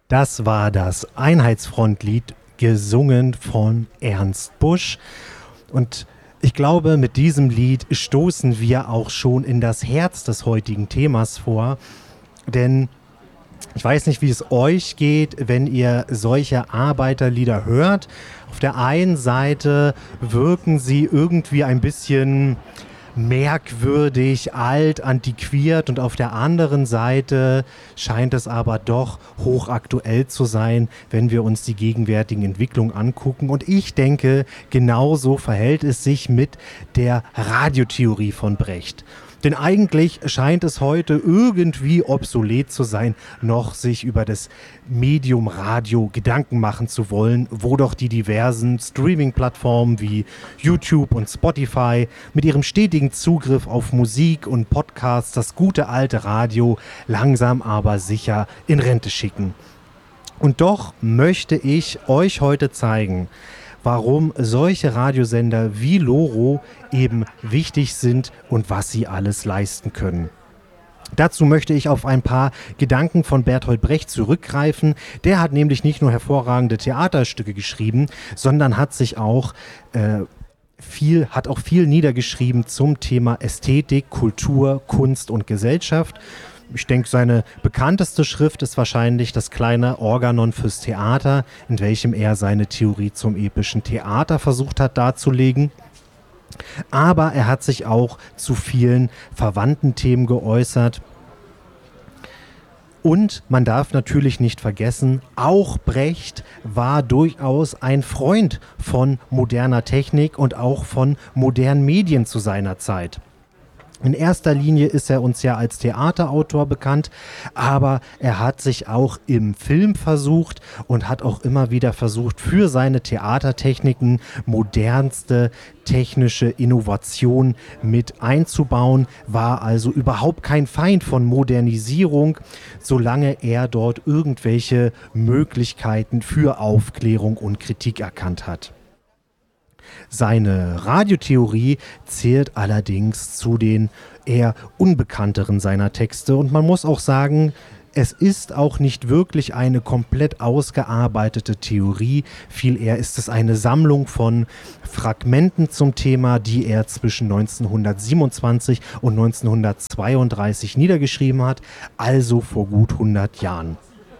Das war das Einheitsfrontlied, gesungen von Ernst Busch. Und ich glaube, mit diesem Lied stoßen wir auch schon in das Herz des heutigen Themas vor. Denn ich weiß nicht, wie es euch geht, wenn ihr solche Arbeiterlieder hört. Auf der einen Seite wirken sie irgendwie ein bisschen merkwürdig, alt, antiquiert, und auf der anderen Seite scheint es aber doch hochaktuell zu sein, wenn wir uns die gegenwärtigen Entwicklungen angucken. Und ich denke, genauso verhält es sich mit der Radiotheorie von Brecht. Denn eigentlich scheint es heute irgendwie obsolet zu sein, noch sich über das Medium Radio Gedanken machen zu wollen, wo doch die diversen Streaming-Plattformen wie YouTube und Spotify mit ihrem stetigen Zugriff auf Musik und Podcasts das gute alte Radio langsam aber sicher in Rente schicken. Und doch möchte ich euch heute zeigen, warum solche Radiosender wie Loro eben wichtig sind und was sie alles leisten können. Dazu möchte ich auf ein paar Gedanken von Bertolt Brecht zurückgreifen. Der hat nämlich nicht nur hervorragende Theaterstücke geschrieben, sondern hat auch viel niedergeschrieben zum Thema Ästhetik, Kultur, Kunst und Gesellschaft. Ich denke, seine bekannteste Schrift ist wahrscheinlich das kleine Organon fürs Theater, in welchem er seine Theorie zum epischen Theater versucht hat darzulegen. Aber er hat sich auch zu vielen verwandten Themen geäußert. Und man darf natürlich nicht vergessen, auch Brecht war durchaus ein Freund von moderner Technik und auch von modernen Medien zu seiner Zeit. In erster Linie ist er uns ja als Theaterautor bekannt, aber er hat sich auch im Film versucht und hat auch immer wieder versucht, für seine Theatertechniken modernste technische Innovation mit einzubauen, war also überhaupt kein Feind von Modernisierung, solange er dort irgendwelche Möglichkeiten für Aufklärung und Kritik erkannt hat. Seine Radiotheorie zählt allerdings zu den eher unbekannteren seiner Texte, und man muss auch sagen, es ist auch nicht wirklich eine komplett ausgearbeitete Theorie, viel eher ist es eine Sammlung von Fragmenten zum Thema, die er zwischen 1927 und 1932 niedergeschrieben hat, also vor gut 100 Jahren.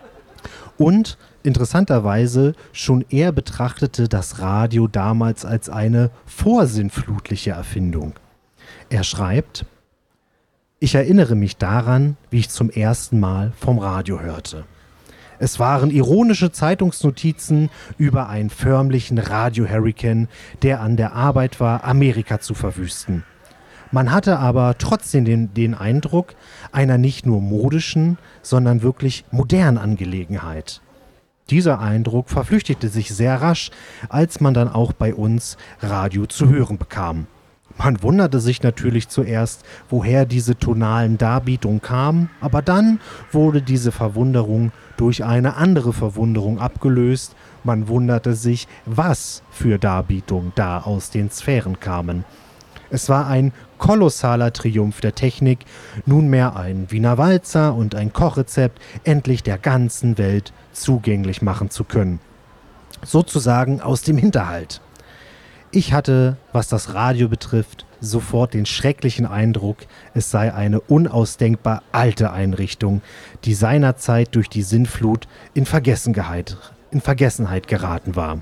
Und interessanterweise, schon er betrachtete das Radio damals als eine vorsinnflutliche Erfindung. Er schreibt: Ich erinnere mich daran, wie ich zum ersten Mal vom Radio hörte. Es waren ironische Zeitungsnotizen über einen förmlichen Radio-Hurrikan, der an der Arbeit war, Amerika zu verwüsten. Man hatte aber trotzdem den Eindruck einer nicht nur modischen, sondern wirklich modernen Angelegenheit. Dieser Eindruck verflüchtigte sich sehr rasch, als man dann auch bei uns Radio zu hören bekam. Man wunderte sich natürlich zuerst, woher diese tonalen Darbietungen kamen, aber dann wurde diese Verwunderung durch eine andere Verwunderung abgelöst. Man wunderte sich, was für Darbietungen da aus den Sphären kamen. Es war ein kolossaler Triumph der Technik, nunmehr ein Wiener Walzer und ein Kochrezept endlich der ganzen Welt zugänglich machen zu können. Sozusagen aus dem Hinterhalt. Ich hatte, was das Radio betrifft, sofort den schrecklichen Eindruck, es sei eine unausdenkbar alte Einrichtung, die seinerzeit durch die Sinnflut in Vergessenheit geraten war.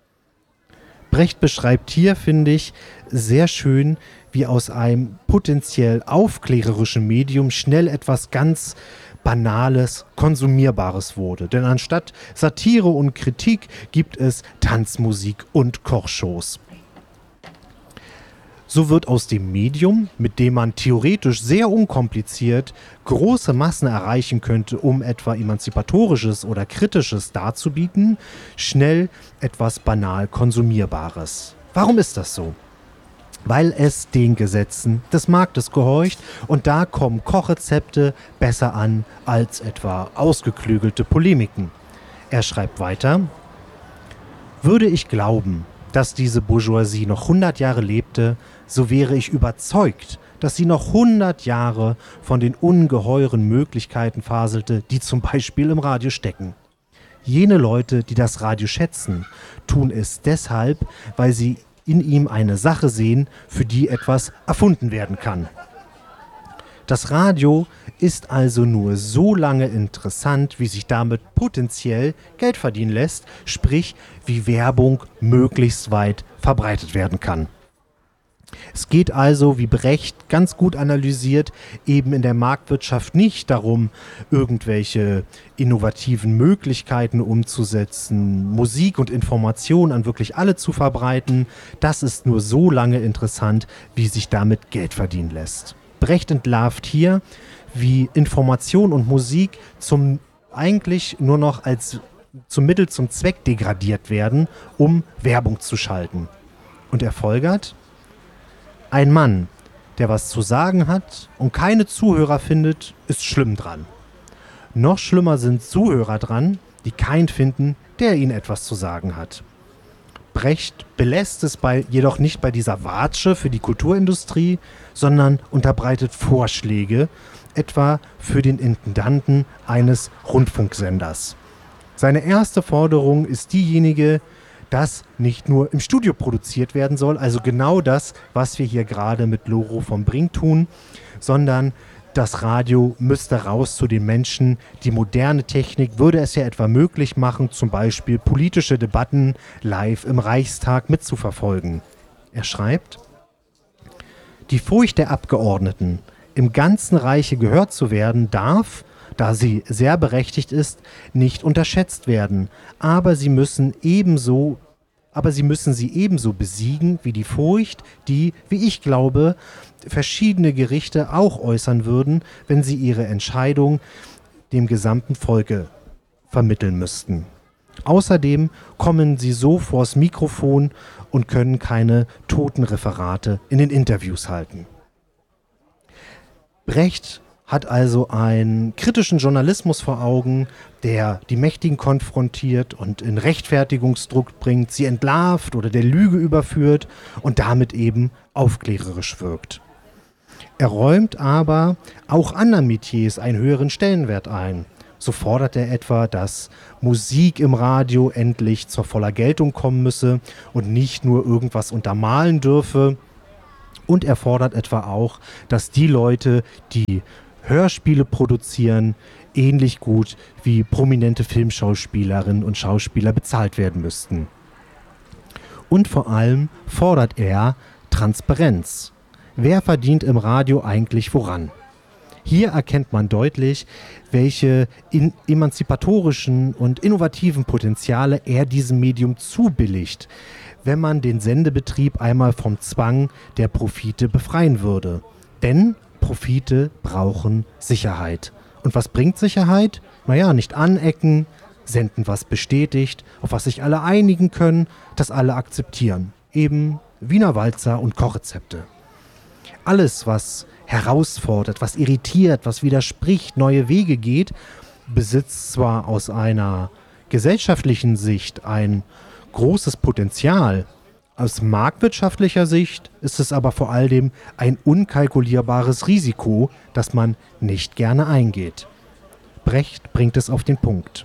Brecht beschreibt hier, finde ich, sehr schön, wie aus einem potenziell aufklärerischen Medium schnell etwas ganz Banales, Konsumierbares wurde. Denn anstatt Satire und Kritik gibt es Tanzmusik und Kochshows. So wird aus dem Medium, mit dem man theoretisch sehr unkompliziert große Massen erreichen könnte, um etwa Emanzipatorisches oder Kritisches darzubieten, schnell etwas banal Konsumierbares. Warum ist das so? Weil es den Gesetzen des Marktes gehorcht, und da kommen Kochrezepte besser an als etwa ausgeklügelte Polemiken. Er schreibt weiter: Würde ich glauben, dass diese Bourgeoisie noch 100 Jahre lebte, so wäre ich überzeugt, dass sie noch 100 Jahre von den ungeheuren Möglichkeiten faselte, die zum Beispiel im Radio stecken. Jene Leute, die das Radio schätzen, tun es deshalb, weil sie in ihm eine Sache sehen, für die etwas erfunden werden kann. Das Radio ist also nur so lange interessant, wie sich damit potenziell Geld verdienen lässt, sprich wie Werbung möglichst weit verbreitet werden kann. Es geht also, wie Brecht ganz gut analysiert, eben in der Marktwirtschaft nicht darum, irgendwelche innovativen Möglichkeiten umzusetzen, Musik und Information an wirklich alle zu verbreiten. Das ist nur so lange interessant, wie sich damit Geld verdienen lässt. Brecht entlarvt hier, wie Information und Musik eigentlich nur noch zum Mittel zum Zweck degradiert werden, um Werbung zu schalten. Und er folgert: Ein Mann, der was zu sagen hat und keine Zuhörer findet, ist schlimm dran. Noch schlimmer sind Zuhörer dran, die keinen finden, der ihnen etwas zu sagen hat. Brecht belässt es jedoch nicht bei dieser Watsche für die Kulturindustrie, sondern unterbreitet Vorschläge, etwa für den Intendanten eines Rundfunksenders. Seine erste Forderung ist diejenige, dass nicht nur im Studio produziert werden soll, also genau das, was wir hier gerade mit Loro vom Brink tun, sondern das Radio müsste raus zu den Menschen. Die moderne Technik würde es ja etwa möglich machen, zum Beispiel politische Debatten live im Reichstag mitzuverfolgen. Er schreibt: Die Furcht der Abgeordneten, im ganzen Reiche gehört zu werden, darf, da sie sehr berechtigt ist, nicht unterschätzt werden. Aber sie müssen sie ebenso besiegen wie die Furcht, die, wie ich glaube, verschiedene Gerichte auch äußern würden, wenn sie ihre Entscheidung dem gesamten Volke vermitteln müssten. Außerdem kommen sie so vors Mikrofon und können keine Totenreferate in den Interviews halten. Brecht hat also einen kritischen Journalismus vor Augen, der die Mächtigen konfrontiert und in Rechtfertigungsdruck bringt, sie entlarvt oder der Lüge überführt und damit eben aufklärerisch wirkt. Er räumt aber auch anderen Metiers einen höheren Stellenwert ein. So fordert er etwa, dass Musik im Radio endlich zur voller Geltung kommen müsse und nicht nur irgendwas untermalen dürfe. Und er fordert etwa auch, dass die Leute, die Hörspiele produzieren, ähnlich gut wie prominente Filmschauspielerinnen und Schauspieler bezahlt werden müssten. Und vor allem fordert er Transparenz. Wer verdient im Radio eigentlich woran? Hier erkennt man deutlich, welche emanzipatorischen und innovativen Potenziale er diesem Medium zubilligt, wenn man den Sendebetrieb einmal vom Zwang der Profite befreien würde. Denn Profite brauchen Sicherheit. Und was bringt Sicherheit? Naja, nicht anecken, senden, was bestätigt, auf was sich alle einigen können, das alle akzeptieren. Eben Wiener Walzer und Kochrezepte. Alles, was herausfordert, was irritiert, was widerspricht, neue Wege geht, besitzt zwar aus einer gesellschaftlichen Sicht ein großes Potenzial. Aus marktwirtschaftlicher Sicht ist es aber vor allem ein unkalkulierbares Risiko, das man nicht gerne eingeht. Brecht bringt es auf den Punkt.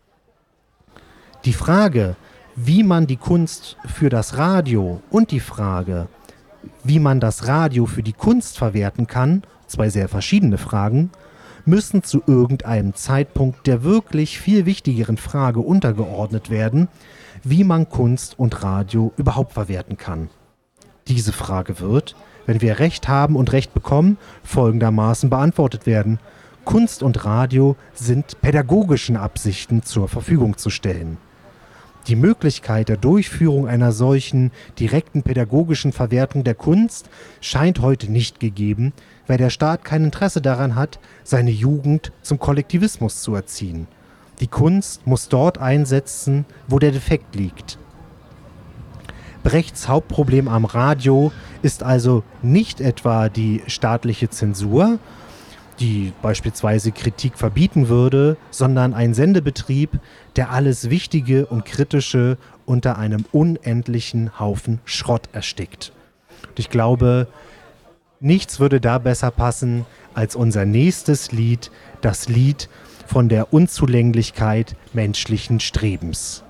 Die Frage, wie man die Kunst für das Radio und die Frage, wie man das Radio für die Kunst verwerten kann, zwei sehr verschiedene Fragen, müssen zu irgendeinem Zeitpunkt der wirklich viel wichtigeren Frage untergeordnet werden, wie man Kunst und Radio überhaupt verwerten kann. Diese Frage wird, wenn wir Recht haben und Recht bekommen, folgendermaßen beantwortet werden: Kunst und Radio sind pädagogischen Absichten zur Verfügung zu stellen. Die Möglichkeit der Durchführung einer solchen direkten pädagogischen Verwertung der Kunst scheint heute nicht gegeben, weil der Staat kein Interesse daran hat, seine Jugend zum Kollektivismus zu erziehen. Die Kunst muss dort einsetzen, wo der Defekt liegt. Brechts Hauptproblem am Radio ist also nicht etwa die staatliche Zensur, die beispielsweise Kritik verbieten würde, sondern ein Sendebetrieb, der alles Wichtige und Kritische unter einem unendlichen Haufen Schrott erstickt. Und ich glaube, nichts würde da besser passen als unser nächstes Lied, das Lied von der Unzulänglichkeit menschlichen Strebens.